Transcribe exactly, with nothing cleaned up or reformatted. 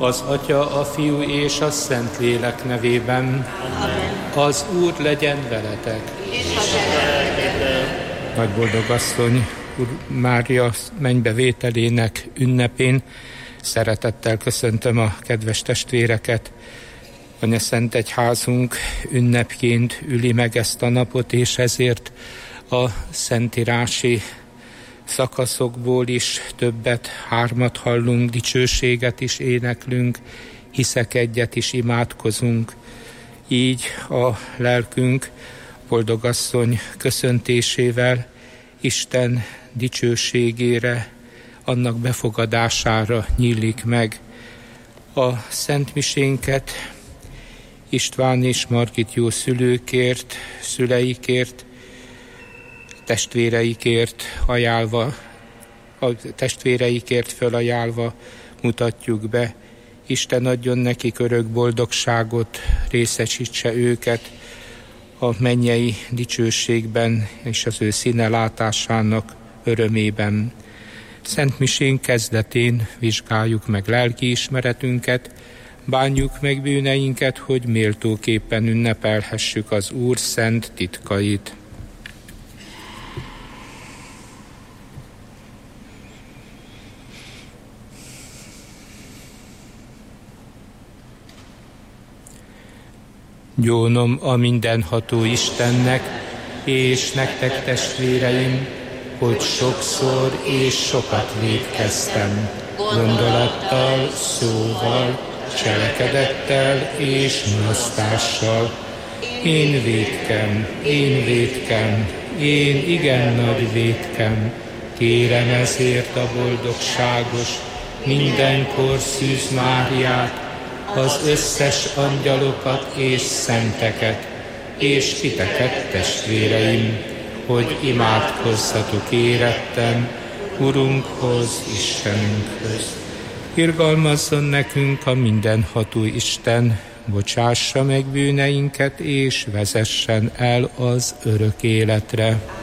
Az Atya, a Fiú és a Szentlélek nevében. Amen. Az Úr legyen veletek. És a Nagy boldogasszony, Úr Mária mennybevételének ünnepén szeretettel köszöntöm a kedves testvéreket. Anyaszent Egyházunk ünnepként üli meg ezt a napot, és ezért a szentírási szakaszokból is többet, hármat hallunk, dicsőséget is éneklünk, hiszek egyet is imádkozunk. Így a lelkünk boldogasszony köszöntésével Isten dicsőségére, annak befogadására nyílik meg. A szentmisénket István és Margit jó szülőkért, szüleikért, testvéreikért ajánlva, a testvéreikért fölajánlva mutatjuk be. Isten adjon nekik örök boldogságot, részesítse őket a mennyei dicsőségben és az ő színe látásának örömében. Szentmisén kezdetén vizsgáljuk meg lelkiismeretünket, bánjuk meg bűneinket, hogy méltóképpen ünnepelhessük az Úr szent titkait. Gyónom a mindenható Istennek, és nektek testvéreim, hogy sokszor és sokat vétkeztem, gondolattal, szóval, cselekedettel és mulasztással. Én vétkem, én vétkem, én igen nagy vétkem, kérem ezért a boldogságos, mindenkor Szűz Máriát, az összes angyalokat és szenteket, és titeket, testvéreim, hogy imádkozzatok érettem Urunkhoz, Istenünkhöz. Irgalmazzon nekünk a mindenható Isten, bocsássa meg bűneinket, és vezessen el az örök életre.